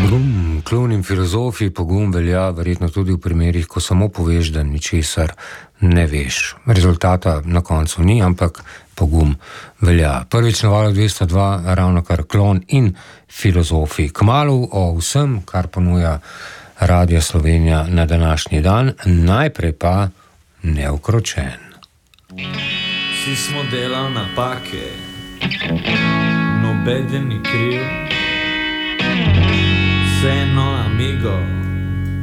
Klon in filozofi, pogum velja verjetno tudi v primerih, ko samo poveš, da ničesar ne veš. Rezultata na koncu ni, ampak pogum velja. Prvič na Valu 202, ravno kar klon in filozofi. Kmalu o vsem, kar ponuja Radio Slovenija na današnji dan, najprej pa Neukročen. Vsi smo delali napake, nobeden ni kriv. Vseeno, amigo,